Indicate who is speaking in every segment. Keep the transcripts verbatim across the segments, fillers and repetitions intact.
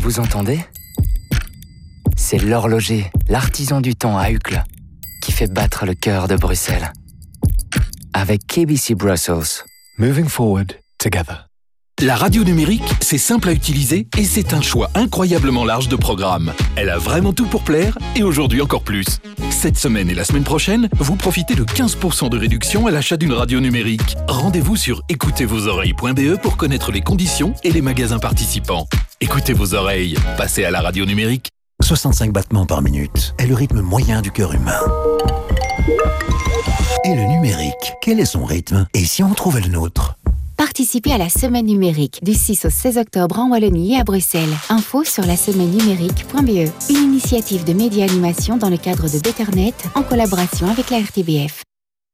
Speaker 1: Vous entendez ? C'est l'horloger, l'artisan du temps à Uccle, qui fait battre le cœur de Bruxelles. Avec K B C Brussels.
Speaker 2: Moving forward together.
Speaker 3: La radio numérique, c'est simple à utiliser et c'est un choix incroyablement large de programmes. Elle a vraiment tout pour plaire et aujourd'hui encore plus. Cette semaine et la semaine prochaine, vous profitez de quinze pour cent de réduction à l'achat d'une radio numérique. Rendez-vous sur écoutez vos oreilles point b e pour connaître les conditions et les magasins participants. Écoutez vos oreilles, passez à la radio numérique.
Speaker 4: soixante-cinq battements par minute est le rythme moyen du cœur humain. Et le numérique, quel est son rythme ? Et si on trouvait le nôtre ?
Speaker 5: Participez à la Semaine numérique du six au seize octobre en Wallonie et à Bruxelles. Info sur la semaine numérique point b e. Une initiative de Média Animation dans le cadre de Betternet en collaboration avec la R T B F.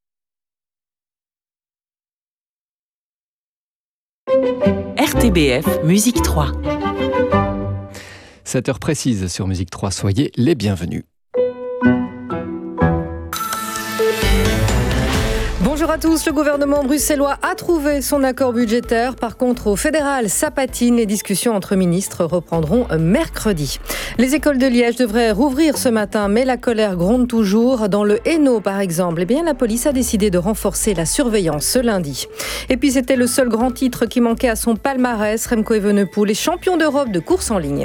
Speaker 6: R T B F Musique trois.
Speaker 2: sept heures précises sur Musique trois, soyez les bienvenus.
Speaker 7: Bonjour à tous, le gouvernement bruxellois a trouvé son accord budgétaire. Par contre, au fédéral, ça patine. Les discussions entre ministres reprendront mercredi. Les écoles de Liège devraient rouvrir ce matin, mais la colère gronde toujours. Dans le Hainaut, par exemple, eh bien, la police a décidé de renforcer la surveillance ce lundi. Et puis, c'était le seul grand titre qui manquait à son palmarès. Remco Evenepoel est champion d'Europe de course en ligne.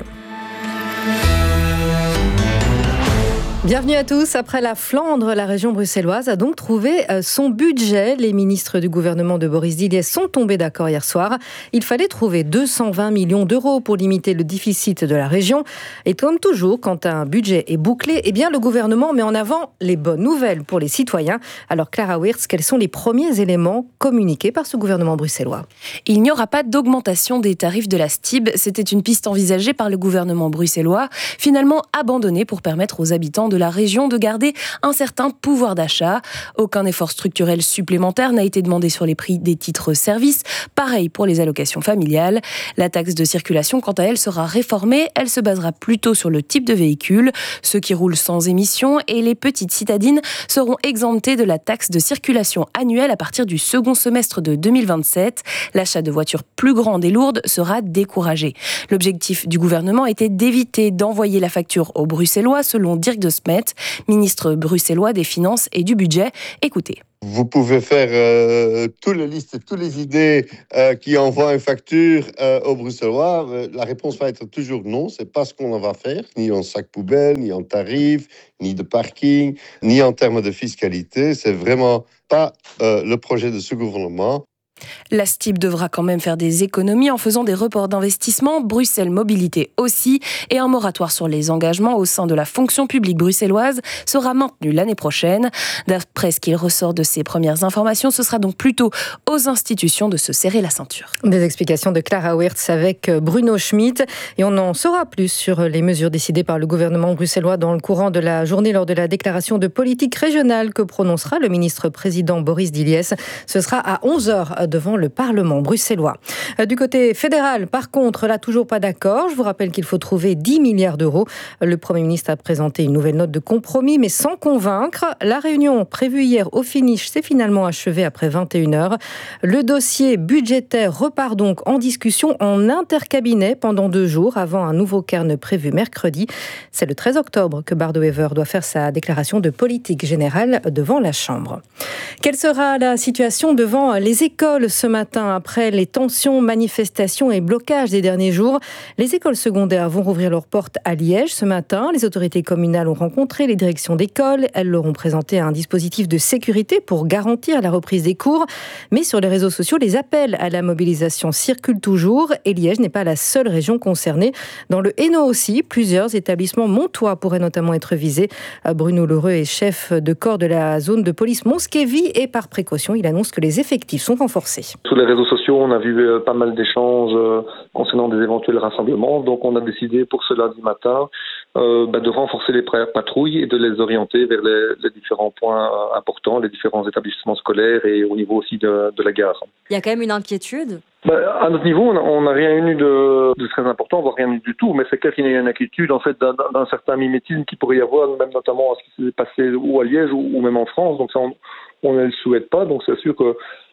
Speaker 7: Bienvenue à tous. Après la Flandre, la région bruxelloise a donc trouvé son budget. Les ministres du gouvernement de Boris Diliès sont tombés d'accord hier soir. Il fallait trouver deux cent vingt millions d'euros pour limiter le déficit de la région. Et comme toujours, quand un budget est bouclé, eh bien le gouvernement met en avant les bonnes nouvelles pour les citoyens. Alors Clara Wirtz, quels sont les premiers éléments communiqués par ce gouvernement bruxellois ?
Speaker 8: Il n'y aura pas d'augmentation des tarifs de la S T I B. C'était une piste envisagée par le gouvernement bruxellois, finalement abandonnée pour permettre aux habitants de de la région de garder un certain pouvoir d'achat. Aucun effort structurel supplémentaire n'a été demandé sur les prix des titres-services. Pareil pour les allocations familiales. La taxe de circulation, quant à elle, sera réformée. Elle se basera plutôt sur le type de véhicule, ceux qui roulent sans émission, et les petites citadines seront exemptées de la taxe de circulation annuelle à partir du second semestre de deux mille vingt-sept. L'achat de voitures plus grandes et lourdes sera découragé. L'objectif du gouvernement était d'éviter d'envoyer la facture aux Bruxellois, selon Dirk de Smet, ministre bruxellois des Finances et du Budget. Écoutez.
Speaker 9: Vous pouvez faire euh, toutes les listes, toutes les idées euh, qui envoient une facture euh, aux Bruxellois. Euh, la réponse va être toujours non. C'est pas ce qu'on va faire, ni en sac poubelle, ni en tarif, ni de parking, ni en termes de fiscalité. C'est vraiment pas euh, le projet de ce gouvernement.
Speaker 8: La S T I B devra quand même faire des économies en faisant des reports d'investissement, Bruxelles Mobilité aussi, et un moratoire sur les engagements au sein de la fonction publique bruxelloise sera maintenu l'année prochaine. D'après ce qu'il ressort de ces premières informations, ce sera donc plutôt aux institutions de se serrer la ceinture.
Speaker 7: Des explications de Clara Wirtz avec Bruno Schmitt, et on en saura plus sur les mesures décidées par le gouvernement bruxellois dans le courant de la journée lors de la déclaration de politique régionale que prononcera le ministre-président Boris Diliès. Ce sera à onze heures devant le Parlement bruxellois. Du côté fédéral, par contre, là, toujours pas d'accord. Je vous rappelle qu'il faut trouver dix milliards d'euros. Le Premier ministre a présenté une nouvelle note de compromis, mais sans convaincre. La réunion prévue hier au finish s'est finalement achevée après vingt et une heures. Le dossier budgétaire repart donc en discussion en intercabinet pendant deux jours avant un nouveau cairn prévu mercredi. C'est le treize octobre que Bardo Wever doit faire sa déclaration de politique générale devant la Chambre. Quelle sera la situation devant les écoles ce matin après les tensions, manifestations et blocages des derniers jours? Les écoles secondaires vont rouvrir leurs portes à Liège ce matin. Les autorités communales ont rencontré les directions d'école. Elles leur ont présenté un dispositif de sécurité pour garantir la reprise des cours. Mais sur les réseaux sociaux, les appels à la mobilisation circulent toujours et Liège n'est pas la seule région concernée. Dans le Hainaut aussi, plusieurs établissements montois pourraient notamment être visés. Bruno Lheureux est chef de corps de la zone de police Monskévy et par précaution, il annonce que les effectifs sont renforcés.
Speaker 10: Sur les réseaux sociaux, on a vu euh, pas mal d'échanges euh, concernant des éventuels rassemblements. Donc, on a décidé pour ce lundi matin euh, bah, de renforcer les patrouilles et de les orienter vers les, les différents points euh, importants, les différents établissements scolaires et au niveau aussi de, de la gare.
Speaker 11: Il y a quand même une inquiétude.
Speaker 10: Bah, à notre niveau, on n'a rien eu de, de très important, voire rien eu du tout. Mais c'est clair qu'il y a une inquiétude en fait d'un, d'un certain mimétisme qui pourrait y avoir, même notamment à ce qui s'est passé ou à Liège ou, ou même en France. Donc ça, on, on ne le souhaite pas. Donc c'est sûr que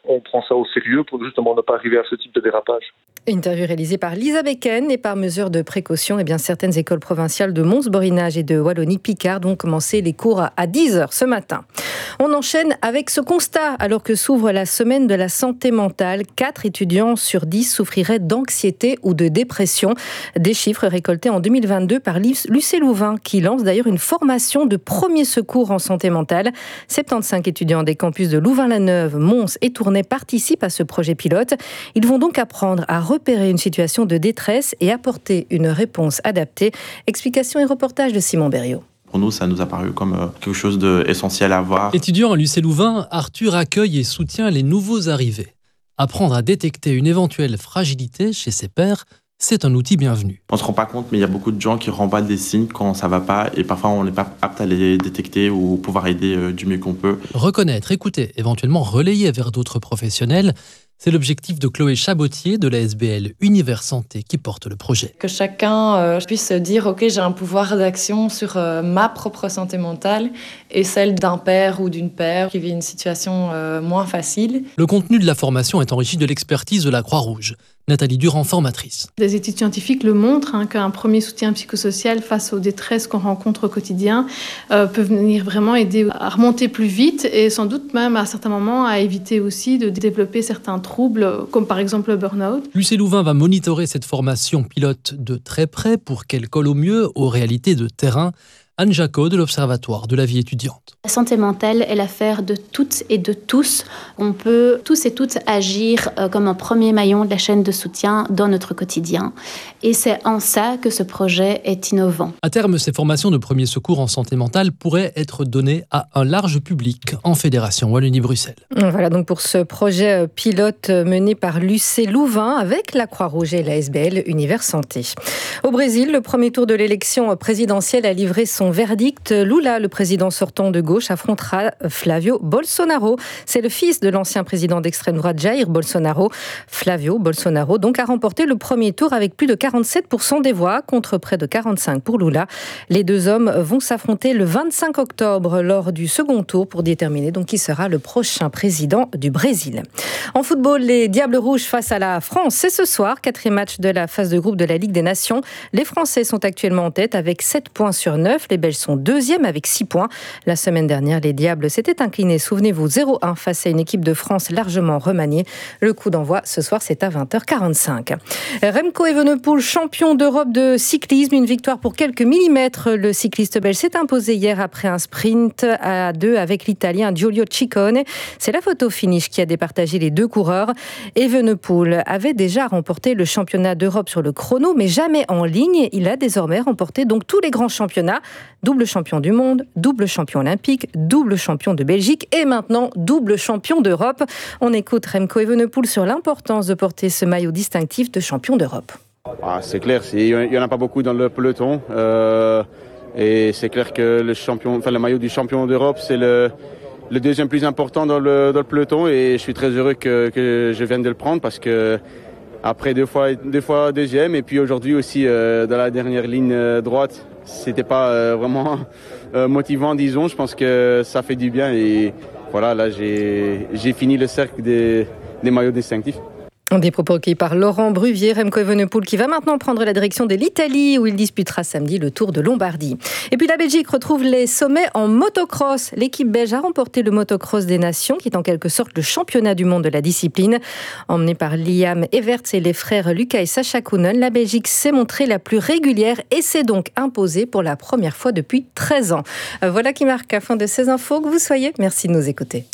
Speaker 10: on prend ça au sérieux pour justement ne pas arriver à ce type de dérapage.
Speaker 7: Interview réalisée par Lisa Becken et par mesure de précaution, eh bien, certaines écoles provinciales de Mons-Borinage et de Wallonie-Picard ont commencé les cours à dix heures ce matin. On enchaîne avec ce constat. Alors que s'ouvre la semaine de la santé mentale, quatre étudiants sur dix souffriraient d'anxiété ou de dépression. Des chiffres récoltés en deux mille vingt-deux par l'U C Louvain, qui lance d'ailleurs une formation de premier secours en santé mentale. soixante-quinze étudiants des campus de Louvain-la-Neuve, Mons et Tournai participent à ce projet pilote. Ils vont donc apprendre à repérer une situation de détresse et apporter une réponse adaptée. Explication et reportage de Simon Berriot.
Speaker 11: Pour nous, ça nous a paru comme quelque chose d'essentiel à voir.
Speaker 12: Étudiant à l'U C Louvain, Arthur accueille et soutient les nouveaux arrivés. Apprendre à détecter une éventuelle fragilité chez ses pairs, c'est un outil bienvenu.
Speaker 11: On ne se rend pas compte, mais il y a beaucoup de gens qui renvoient des signes quand ça ne va pas et parfois on n'est pas apte à les détecter ou pouvoir aider du mieux qu'on peut.
Speaker 12: Reconnaître, écouter, éventuellement relayer vers d'autres professionnels, c'est l'objectif de Chloé Chabotier de la S B L Univers Santé qui porte le projet.
Speaker 13: Que chacun euh, puisse se dire « Ok, j'ai un pouvoir d'action sur euh, ma propre santé mentale et celle d'un père ou d'une père qui vit une situation euh, moins facile. »
Speaker 12: Le contenu de la formation est enrichi de l'expertise de la Croix-Rouge. Nathalie Durand, formatrice.
Speaker 14: Des études scientifiques le montrent, hein, qu'un premier soutien psychosocial face aux détresses qu'on rencontre au quotidien euh, peut venir vraiment aider à remonter plus vite et sans doute même à certains moments à éviter aussi de développer certains troubles comme par exemple le burn-out.
Speaker 12: L'U C Louvain va monitorer cette formation pilote de très près pour qu'elle colle au mieux aux réalités de terrain. Anne Jacot de l'Observatoire de la vie étudiante.
Speaker 15: La santé mentale est l'affaire de toutes et de tous. On peut tous et toutes agir comme un premier maillon de la chaîne de soutien dans notre quotidien. Et c'est en ça que ce projet est innovant.
Speaker 12: À terme, ces formations de premier secours en santé mentale pourraient être données à un large public en Fédération Wallonie-Bruxelles.
Speaker 7: Voilà donc pour ce projet pilote mené par l'U C Louvain avec la Croix-Rouge et la S B L Univers Santé. Au Brésil, le premier tour de l'élection présidentielle a livré son verdict. Lula, le président sortant de gauche, affrontera Flavio Bolsonaro. C'est le fils de l'ancien président d'extrême droite Jair Bolsonaro. Flavio Bolsonaro donc a remporté le premier tour avec plus de quarante-sept pour cent des voix contre près de quarante-cinq pour Lula. Les deux hommes vont s'affronter le vingt-cinq octobre lors du second tour pour déterminer donc qui sera le prochain président du Brésil. En football, les Diables Rouges face à la France, c'est ce soir, quatrième match de la phase de groupe de la Ligue des Nations. Les Français sont actuellement en tête avec sept points sur neuf. Les Belges sont deuxièmes avec six points. La semaine dernière, les Diables s'étaient inclinés, souvenez-vous, zéro un face à une équipe de France largement remaniée. Le coup d'envoi ce soir, c'est à vingt heures quarante-cinq. Remco Evenepoel, champion d'Europe de cyclisme, une victoire pour quelques millimètres. Le cycliste belge s'est imposé hier après un sprint à deux avec l'Italien Giulio Ciccone. C'est la photo finish qui a départagé les deux coureurs. Evenepoel avait déjà remporté le championnat d'Europe sur le chrono, mais jamais en ligne. Il a désormais remporté donc tous les grands championnats. Double champion du monde, double champion olympique, double champion de Belgique et maintenant double champion d'Europe. On écoute Remco Evenepoel sur l'importance de porter ce maillot distinctif de champion d'Europe.
Speaker 16: Ah, c'est clair, il n'y en a pas beaucoup dans le peloton. Euh, et c'est clair que le, champion, enfin, le maillot du champion d'Europe, c'est le, le deuxième plus important dans le, dans le peloton. Et je suis très heureux que, que je vienne de le prendre parce que après deux fois, deux fois deuxième et puis aujourd'hui aussi euh, dans la dernière ligne euh, droite, c'était pas euh, vraiment euh, motivant, disons. Je pense que ça fait du bien et voilà, là j'ai, j'ai fini le cercle des, des maillots distinctifs.
Speaker 7: Des propos recueillis par Laurent Bruvier. Remco Evenepoel qui va maintenant prendre la direction de l'Italie où il disputera samedi le Tour de Lombardie. Et puis la Belgique retrouve les sommets en motocross. L'équipe belge a remporté le motocross des nations qui est en quelque sorte le championnat du monde de la discipline. Emmenée par Liam Everts et les frères Lucas et Sacha Kounen, la Belgique s'est montrée la plus régulière et s'est donc imposée pour la première fois depuis treize ans. Voilà qui marque la fin de ces infos. Que vous soyez, merci de nous écouter.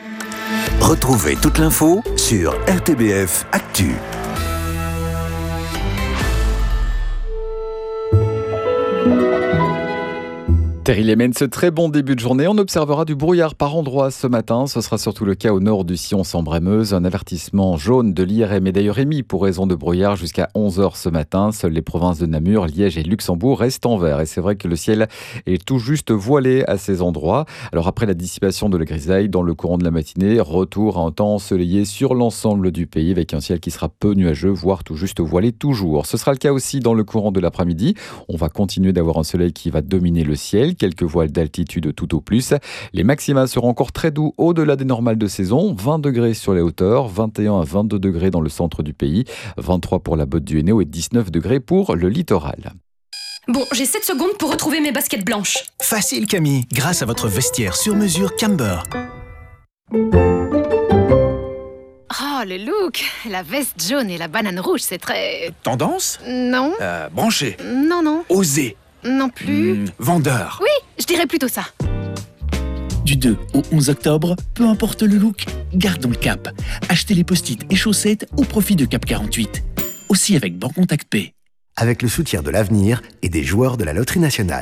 Speaker 4: Retrouvez toute l'info sur R T B F Actu.
Speaker 17: Terry Lemens, ce très bon début de journée. On observera du brouillard par endroits ce matin. Ce sera surtout le cas au nord du Sion-Sambre-et-Meuse. Un avertissement jaune de l'I R M est d'ailleurs émis pour raison de brouillard jusqu'à onze heures ce matin. Seules les provinces de Namur, Liège et Luxembourg restent en vert. Et c'est vrai que le ciel est tout juste voilé à ces endroits. Alors après la dissipation de la grisaille dans le courant de la matinée, retour à un temps ensoleillé sur l'ensemble du pays avec un ciel qui sera peu nuageux, voire tout juste voilé toujours. Ce sera le cas aussi dans le courant de l'après-midi. On va continuer d'avoir un soleil qui va dominer le ciel, quelques voiles d'altitude tout au plus. Les maxima seront encore très doux au-delà des normales de saison, vingt degrés sur les hauteurs, vingt et un à vingt-deux degrés dans le centre du pays, vingt-trois pour la Botte du Hainaut et dix-neuf degrés pour le littoral.
Speaker 18: Bon, j'ai sept secondes pour retrouver mes baskets blanches.
Speaker 19: Facile Camille, grâce à votre vestiaire sur mesure Camber.
Speaker 20: Oh, le look! La veste jaune et la banane rouge, c'est très...
Speaker 19: Tendance?
Speaker 20: Non.
Speaker 19: Euh, branché?
Speaker 20: Non, non.
Speaker 19: Osé?
Speaker 20: Non plus.
Speaker 19: Mmh, vendeur?
Speaker 20: Oui, je dirais plutôt ça.
Speaker 21: Du deux au onze octobre, peu importe le look, gardons le cap. Achetez les post-it et chaussettes au profit de Cap quarante-huit. Aussi avec Bancontact Pay.
Speaker 4: Avec le soutien de l'Avenir et des joueurs de la Loterie Nationale.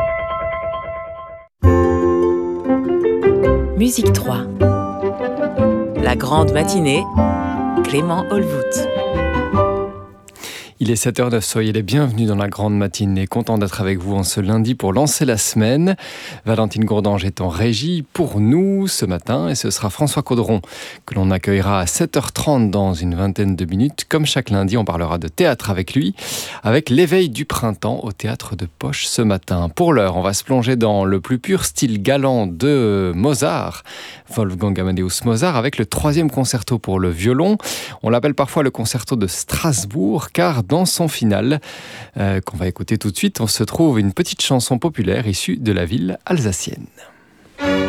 Speaker 6: Musique trois. La grande matinée, Clément Olvout.
Speaker 2: Il est sept heures neuf, soyez les bienvenus dans la grande matinée. Content d'être avec vous en ce lundi pour lancer la semaine. Valentine Gourdange est en régie pour nous ce matin et ce sera François Caudron que l'on accueillera à sept heures trente dans une vingtaine de minutes. Comme chaque lundi, on parlera de théâtre avec lui, avec l'éveil du printemps au théâtre de Poche ce matin. Pour l'heure, on va se plonger dans le plus pur style galant de Mozart, Wolfgang Amadeus Mozart, avec le troisième concerto pour le violon. On l'appelle parfois le concerto de Strasbourg, car dans son final, euh, qu'on va écouter tout de suite, on se trouve une petite chanson populaire issue de la ville alsacienne.